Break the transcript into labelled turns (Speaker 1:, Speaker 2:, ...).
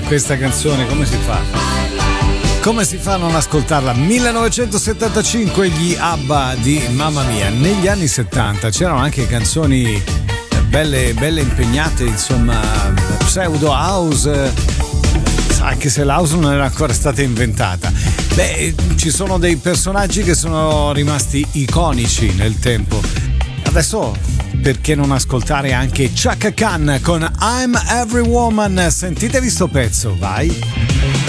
Speaker 1: questa canzone, come si fa? Come si fa a non ascoltarla? 1975, gli ABBA di Mamma Mia. Negli anni 70 c'erano anche canzoni belle impegnate, insomma, pseudo house, anche se l'house non era ancora stata inventata. Beh, ci sono dei personaggi che sono rimasti iconici nel tempo. Adesso perché non ascoltare anche Chaka Khan con I'm Every Woman? Sentitevi sto pezzo, vai.